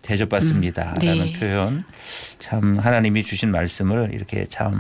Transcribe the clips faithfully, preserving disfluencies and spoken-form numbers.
대접받습니다라는 네. 표현 참 하나님이 주신 말씀을 이렇게 참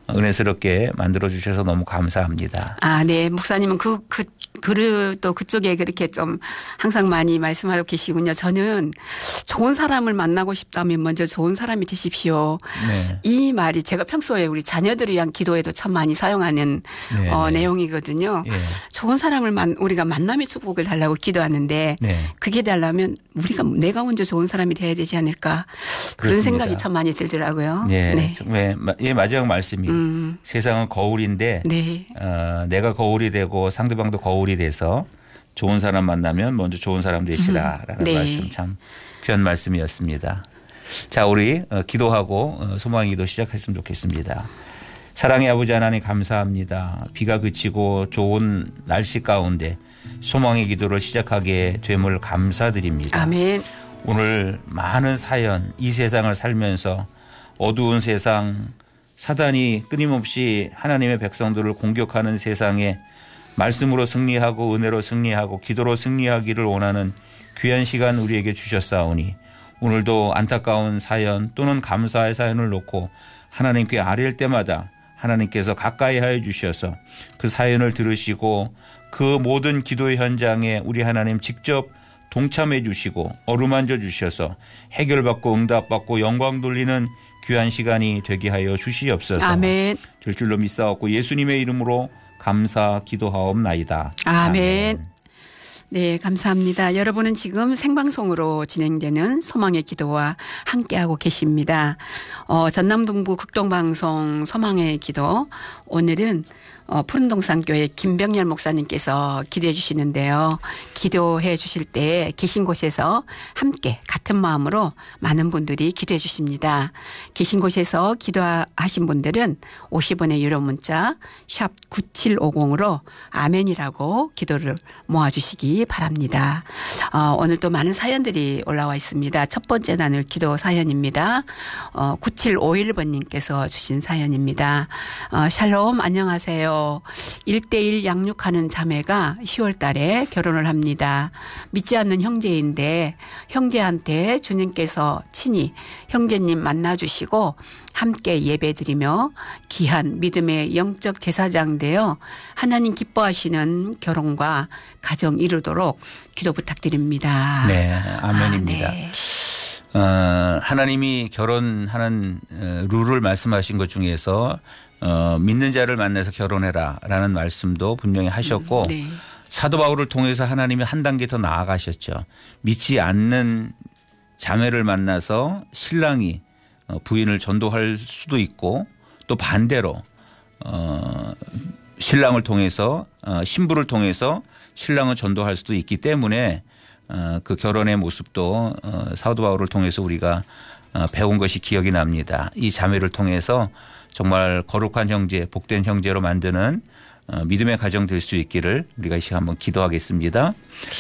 은혜스럽게 만들어 주셔서 너무 감사합니다. 아, 네. 목사님은 그, 그, 그, 또 그쪽에 그렇게 좀 항상 많이 말씀하고 계시군요. 저는 좋은 사람을 만나고 싶다면 먼저 좋은 사람이 되십시오. 네. 이 말이 제가 평소에 우리 자녀들을 위한 기도에도 참 많이 사용하는 네. 어, 네. 내용이거든요. 예. 좋은 사람을 만, 우리가 만남의 축복을 달라고 기도하는데 네. 그게 달라면 우리가 내가 먼저 좋은 사람이 돼야 되지 않을까 그런 그렇습니다. 생각이 참 많이 들더라고요. 예. 네. 네. 예, 마지막 말씀이 음. 세상은 거울인데 네. 어, 내가 거울이 되고 상대방도 거울이 돼서 좋은 사람 만나면 먼저 좋은 사람 되시라라는 네. 말씀 참 귀한 말씀이었습니다. 자, 우리 어, 기도하고 어, 소망의 기도 시작했으면 좋겠습니다. 사랑의 아버지 하나님 감사합니다. 비가 그치고 좋은 날씨 가운데 소망의 기도를 시작하게 됨을 감사드립니다. 아멘. 오늘 많은 사연 이 세상을 살면서 어두운 세상 사단이 끊임없이 하나님의 백성들을 공격하는 세상에 말씀으로 승리하고 은혜로 승리하고 기도로 승리하기를 원하는 귀한 시간 우리에게 주셨사오니 오늘도 안타까운 사연 또는 감사의 사연을 놓고 하나님께 아뢰일 때마다 하나님께서 가까이 하여 주셔서 그 사연을 들으시고 그 모든 기도의 현장에 우리 하나님 직접 동참해 주시고 어루만져 주셔서 해결받고 응답받고 영광 돌리는 귀한 시간이 되게 하여 주시옵소서. 아멘. 될 줄로 믿사옵고 예수님의 이름으로 감사 기도하옵나이다. 아멘. 아멘. 네, 감사합니다. 여러분은 지금 생방송으로 진행되는 소망의 기도와 함께하고 계십니다. 어, 전남동부 극동방송 소망의 기도 오늘은 어, 푸른동산교회 김병렬 목사님께서 기도해 주시는데요. 기도해 주실 때 계신 곳에서 함께 같은 마음으로 많은 분들이 기도해 주십니다. 계신 곳에서 기도하신 분들은 오십 원의 유료 문자 샵 구칠오공으로 아멘이라고 기도를 모아주시기 바랍니다. 어, 오늘 또 많은 사연들이 올라와 있습니다. 첫 번째 나눌 기도 사연입니다. 어, 구칠오일 번님께서 주신 사연입니다. 어, 샬롬 안녕하세요. 일대일 양육하는 자매가 시월 달에 결혼을 합니다. 믿지 않는 형제인데 형제한테 주님께서 친히 형제님 만나주시고 함께 예배드리며 귀한 믿음의 영적 제사장 되어 하나님 기뻐하시는 결혼과 가정 이루도록 기도 부탁드립니다. 네, 아멘입니다. 아, 네. 어, 하나님이 결혼하는 룰을 말씀하신 것 중에서 어, 믿는 자를 만나서 결혼해라라는 말씀도 분명히 하셨고 네. 사도 바울을 통해서 하나님이 한 단계 더 나아가셨죠. 믿지 않는 자매를 만나서 신랑이 부인을 전도할 수도 있고 또 반대로 어, 신랑을 통해서 어, 신부를 통해서 신랑을 전도할 수도 있기 때문에 어, 그 결혼의 모습도 어, 사도 바울을 통해서 우리가 어, 배운 것이 기억이 납니다. 이 자매를 통해서 정말 거룩한 형제, 복된 형제로 만드는 믿음의 가정 될 수 있기를 우리가 이 시간 한번 기도하겠습니다.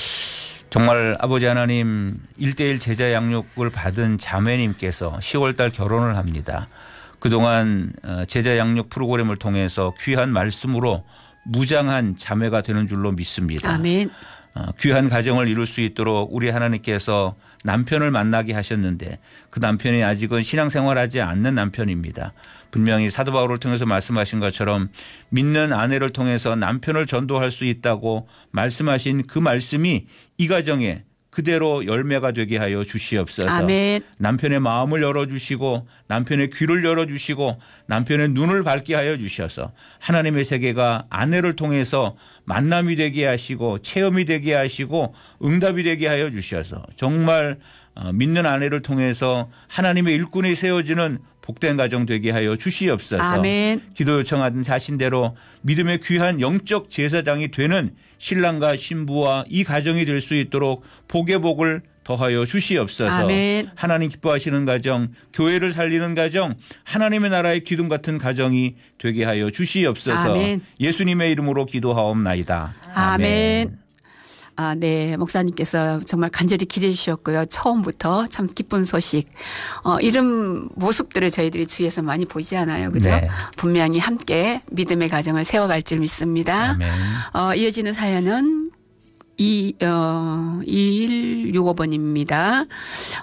정말 아버지 하나님 일대일 제자 양육을 받은 자매님께서 시월 달 결혼을 합니다. 그동안 제자 양육 프로그램을 통해서 귀한 말씀으로 무장한 자매가 되는 줄로 믿습니다. 아멘. 귀한 가정을 이룰 수 있도록 우리 하나님께서 남편을 만나게 하셨는데 그 남편이 아직은 신앙생활하지 않는 남편입니다. 분명히 사도 바울을 통해서 말씀하신 것처럼 믿는 아내를 통해서 남편을 전도할 수 있다고 말씀하신 그 말씀이 이 가정에 그대로 열매가 되게 하여 주시옵소서. 아멘. 남편의 마음을 열어주시고 남편의 귀를 열어주시고 남편의 눈을 밝게 하여 주셔서 하나님의 세계가 아내를 통해서 만남이 되게 하시고 체험이 되게 하시고 응답이 되게 하여 주셔서 정말 믿는 아내를 통해서 하나님의 일꾼이 세워지는 복된 가정 되게 하여 주시옵소서. 아멘. 기도 요청하던 자신대로 믿음의 귀한 영적 제사장이 되는 신랑과 신부와 이 가정이 될 수 있도록 복의 복을 더하여 주시옵소서. 아멘. 하나님 기뻐하시는 가정, 교회를 살리는 가정, 하나님의 나라의 기둥 같은 가정이 되게 하여 주시옵소서. 아멘. 예수님의 이름으로 기도하옵나이다. 아멘. 아멘. 아, 네. 목사님께서 정말 간절히 기대해 주셨고요. 처음부터 참 기쁜 소식. 어, 이런 모습들을 저희들이 주위에서 많이 보지 않아요. 그죠? 네. 분명히 함께 믿음의 가정을 세워갈 줄 믿습니다. 아멘. 어, 이어지는 사연은 이, 어, 이일육오 번입니다.